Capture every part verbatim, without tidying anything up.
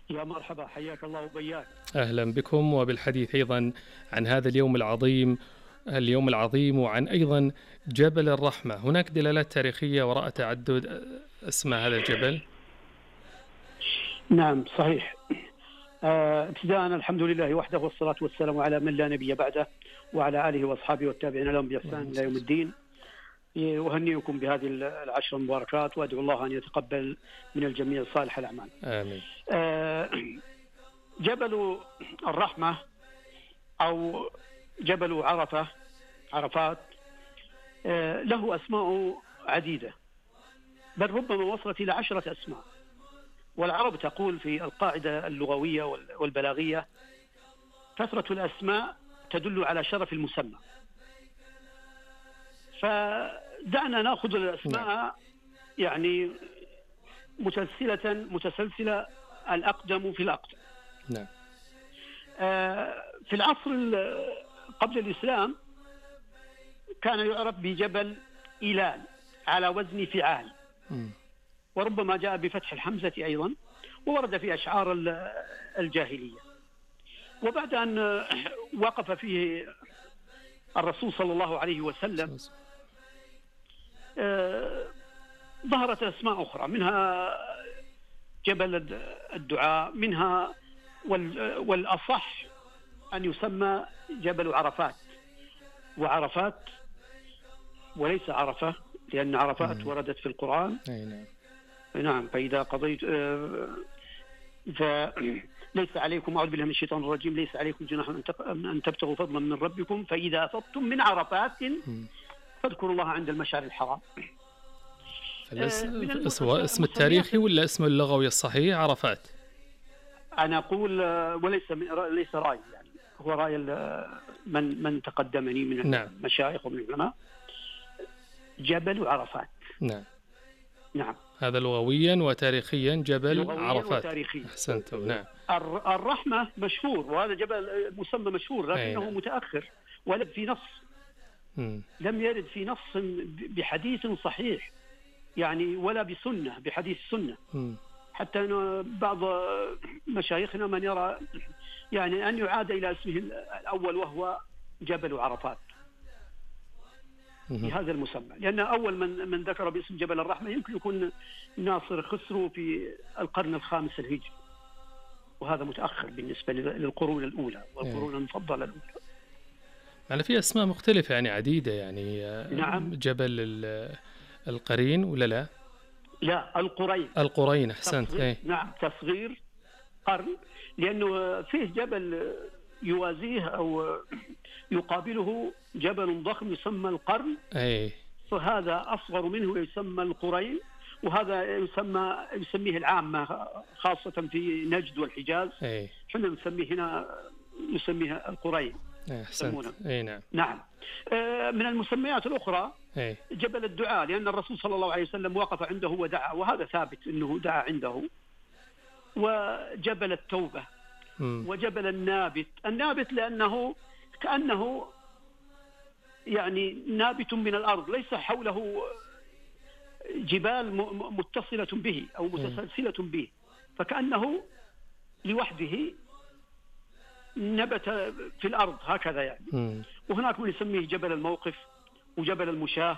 يا مرحبا، حياك الله وبياك. أهلا بكم، وبالحديث أيضا عن هذا اليوم العظيم اليوم العظيم وعن أيضا جبل الرحمة. هناك دلالات تاريخية وراء تعدد اسماء هذا الجبل؟ نعم صحيح. آه، ابتداء الحمد لله وحده، والصلاة والسلام على من لا نبي بعده، وعلى آله وأصحابه والتابعين لهم بإحسان إلى يوم الدين. أهنئكم بهذه العشر المباركات، وأدعو الله أن يتقبل من الجميع صالح الأعمال. آمين. آه، جبل الرحمة أو جبل عرفة عرفات آه، له أسماء عديدة، بل ربما وصلت إلى عشرة أسماء. والعرب تقول في القاعدة اللغوية والبلاغية: كثرة الأسماء تدل على شرف المسمى. فدعنا نأخذ الأسماء يعني متسلسلة متسلسلة الأقدم في الأقدم. نعم. في العصر قبل الإسلام كان يعرف بجبل إيلال على وزن فعال، وربما جاء بفتح الحمزة أيضا، وورد في أشعار الجاهلية. وبعد أن وقف فيه الرسول صلى الله عليه وسلم ظهرت أسماء أخرى، منها جبل الدعاء، منها والأصح أن يسمى جبل عرفات، وعرفات وليس عرفة، لأن عرفات وردت في القرآن. نعم. نعم. فإذا قضيت فليس عليكم، أعوذ بالله من الشيطان الرجيم، ليس عليكم جناح أن تبتغوا فضلا من ربكم فإذا أفضتم من عرفات فاذكروا الله عند المشعر الحرام. سواء اسم التاريخي ولا اسم اللغوي الصحيح عرفات؟ أنا أقول وليس ليس رأي، يعني هو رأي من من تقدمني من نعم. المشايخ ومن العلماء. جبل عرفات. نعم. نعم. هذا لغويا وتاريخيا جبل لغوياً عرفات. وتاريخيا. أحسنتم. نعم. الرحمة مشهور، وهذا جبل مسمى مشهور، لكنه نعم. متأخر ولم في نص م. لم يرد في نص بحديث صحيح، يعني ولا بسنة بحديث سنة. م. حتى أنه بعض مشايخنا من يرى يعني أن يعاد إلى اسمه الأول، وهو جبل عرفات بهذا المسمى، لأن أول من من ذكر باسم جبل الرحمة يمكن يكون ناصر خسرو في القرن الخامس الهجري، وهذا متأخر بالنسبة للقرون الأولى والقرون المفضلة الأولى. يعني في أسماء مختلفة يعني عديدة، يعني نعم. جبل القرين ولا لا؟ لا، القرين. القرين. أحسنت. تصغير. نعم، تصغير قرن، لأنه فيه جبل يوازيه أو يقابله جبل ضخم يسمى القرن. أي. فهذا أصغر منه يسمى القرين، وهذا يسمى يسميه العامة خاصة في نجد والحجاز. أي. حنا نسميه هنا نسميه القرين. أحسنت. أي نعم. نعم. من المسميات الأخرى أي. جبل الدعاء، لأن الرسول صلى الله عليه وسلم وقف عنده ودعا، وهذا ثابت أنه دعا عنده. وجبل التوبة. م. وجبل النابت. النابت لأنه كأنه يعني نابت من الأرض، ليس حوله جبال متصلة به أو متسلسلة به، فكأنه لوحده نبت في الأرض هكذا يعني. م. وهناك من يسميه جبل الموقف وجبل المشاه،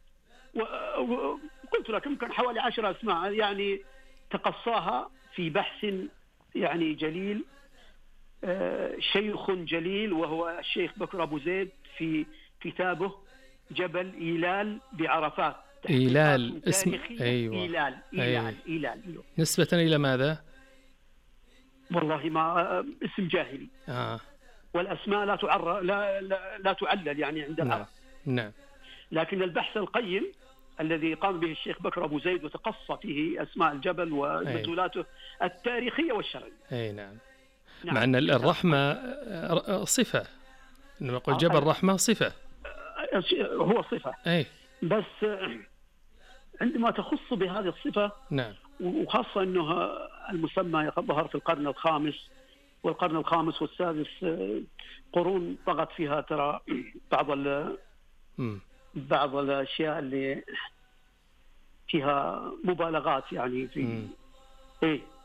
وقلت لك يمكن حوالي عشر أسماء، يعني تقصاها في بحث يعني جليل شيخ جليل، وهو الشيخ بكر أبو زيد، في كتابه جبل إيلال بعرفات. إيلال اسم. أيوة. إيلال. إيلال. إيلال. أيوة. نسبة إلى ماذا؟ والله ما اسم جاهلي. آه. والأسماء لا تعر لا لا, لا تعلل يعني عند العرب. نعم. نعم. لكن البحث القيم الذي قام به الشيخ بكر أبو زيد وتقصى فيه أسماء الجبل ومدلولاته التاريخية والشرعية. أي نعم. نعم. مع أن الرحمة صفة، إنما يقول جبل الرحمة صفة. هو صفة. أي. بس عندما تخص بهذه الصفة. نعم. وخاصة أنه المسمى ظهر في القرن الخامس، والقرن الخامس والسادس قرون طغت فيها ترى بعض ال بعض الأشياء اللي فيها مبالغات يعني في. إيه